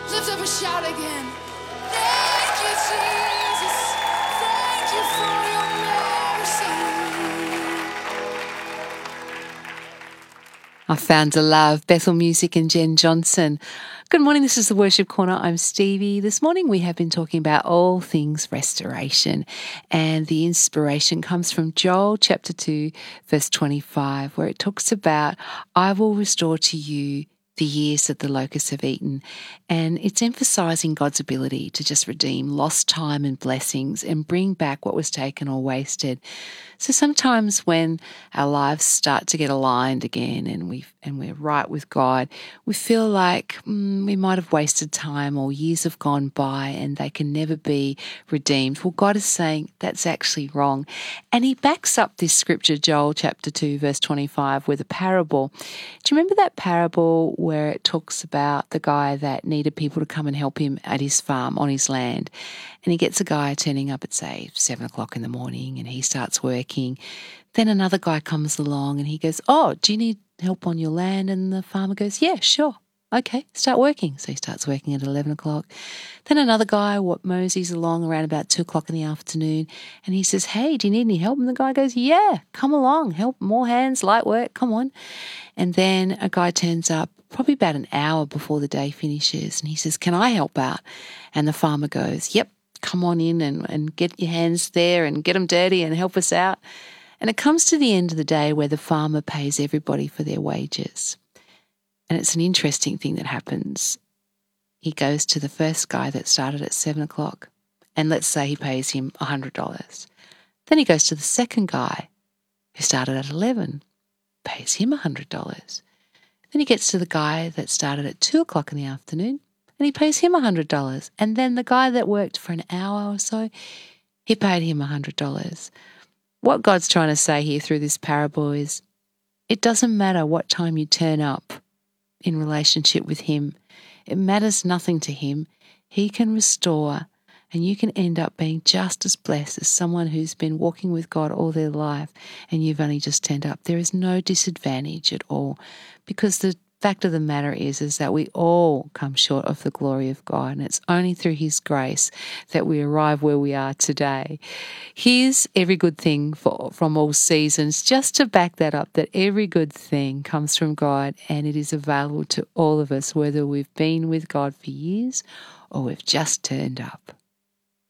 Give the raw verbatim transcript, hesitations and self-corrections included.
Lift up a shout again. Thank you, Jesus. Thank you for your mercy. I found a love, Bethel Music and Jen Johnson. Good morning, this is the Worship Corner. I'm Stevie. This morning we have been talking about all things restoration, and the inspiration comes from Joel chapter two, verse twenty-five, where it talks about, I will restore to you the years that the locusts have eaten. And it's emphasizing God's ability to just redeem lost time and blessings and bring back what was taken or wasted. So sometimes when our lives start to get aligned again and we and we're right with God, we feel like mm, we might have wasted time or years have gone by and they can never be redeemed. Well, God is saying that's actually wrong. And he backs up this scripture, Joel chapter two, verse twenty-five, with a parable. Do you remember that parable where it talks about the guy that needed people to come and help him at his farm on his land? And he gets a guy turning up at, say, seven o'clock in the morning, and he starts working. Then another guy comes along and he goes, oh, do you need help on your land? And the farmer goes, yeah, sure. Okay, start working. So he starts working at eleven o'clock. Then another guy what moseys along around about two o'clock in the afternoon, and he says, hey, do you need any help? And the guy goes, yeah, come along, help, more hands, light work, come on. And then a guy turns up probably about an hour before the day finishes, and he says, can I help out? And the farmer goes, yep, come on in and, and get your hands there and get them dirty and help us out. And it comes to the end of the day where the farmer pays everybody for their wages. And it's an interesting thing that happens. He goes to the first guy that started at seven o'clock, and let's say he pays him one hundred dollars. Then he goes to the second guy who started at eleven, pays him one hundred dollars. Then he gets to the guy that started at two o'clock in the afternoon, and he pays him one hundred dollars. And then the guy that worked for an hour or so, he paid him one hundred dollars. What God's trying to say here through this parable is, it doesn't matter what time you turn up in relationship with him. It matters nothing to him. He can restore, and you can end up being just as blessed as someone who's been walking with God all their life and you've only just turned up. There is no disadvantage at all, because the fact of the matter is, is that we all come short of the glory of God, and it's only through his grace that we arrive where we are today. Here's every good thing for, from all seasons, just to back that up, that every good thing comes from God and it is available to all of us, whether we've been with God for years or we've just turned up.